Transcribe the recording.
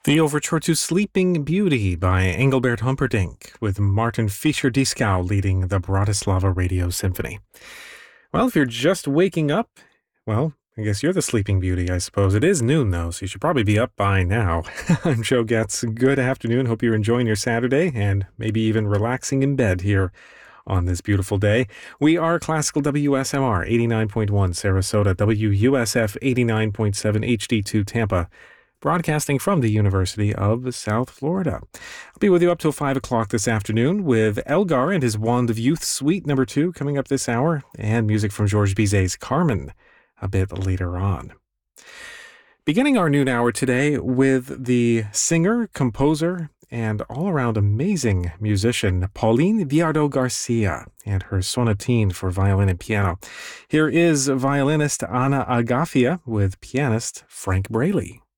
The overture to Sleeping Beauty by Engelbert Humperdinck, with Martin Fischer-Dieskau leading the Bratislava Radio Symphony. Well, if you're just waking up, well, I guess you're the Sleeping Beauty, I suppose. It is noon, though, so you should probably be up by now. I'm Joe Getz. Good afternoon. Hope you're enjoying your Saturday and maybe even relaxing in bed here on this beautiful day. We are Classical WSMR 89.1 Sarasota, WUSF 89.7 HD2 Tampa, broadcasting from the University of South Florida. I'll be with you up till 5 o'clock this afternoon with Elgar and his Wand of Youth Suite number 2 coming up this hour, and music from Georges Bizet's Carmen a bit later on. Beginning our noon hour today with the singer, composer, and all-around amazing musician Pauline Viardot Garcia and her sonatine for violin and piano. Here is violinist Ana Agafia with pianist Frank Braley.